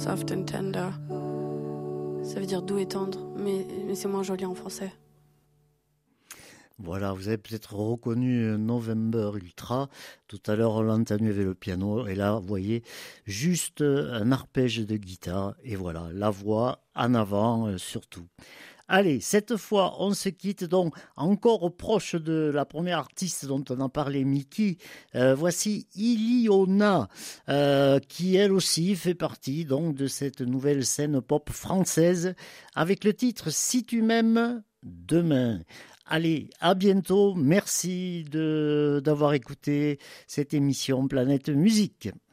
soft and tender. Ça veut dire doux et tendre, mais c'est moins joli en français. Voilà, vous avez peut-être reconnu November Ultra. Tout à l'heure, on l'a entendu avec le piano. Et là, vous voyez, juste un arpège de guitare. Et voilà, la voix en avant surtout. Allez, cette fois, on se quitte donc encore proche de la première artiste dont on a parlé, Mickey. Voici Iliona, qui elle aussi fait partie donc de cette nouvelle scène pop française avec le titre « Si tu m'aimes demain ». Allez, à bientôt. Merci d'avoir écouté cette émission Planète Musique.